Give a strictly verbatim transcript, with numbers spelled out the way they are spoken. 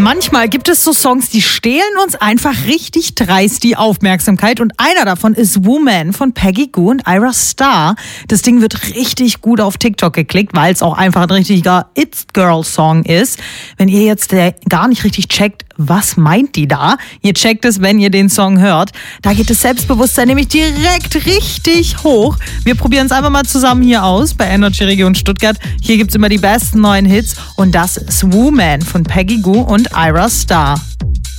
Manchmal gibt es so Songs, die stehlen uns einfach richtig dreist die Aufmerksamkeit. Und einer davon ist Woman von Peggy Gou und Ira Star. Das Ding wird richtig gut auf TikTok geklickt, weil es auch einfach ein richtiger It's-Girl-Song ist. Wenn ihr jetzt äh, gar nicht richtig checkt, was meint die da? Ihr checkt es, wenn ihr den Song hört. Da geht das Selbstbewusstsein nämlich direkt richtig hoch. Wir probieren es einfach mal zusammen hier aus bei Energy Region Stuttgart. Hier gibt's immer die besten neuen Hits und das ist Woman von Peggy Gou und Ira Star.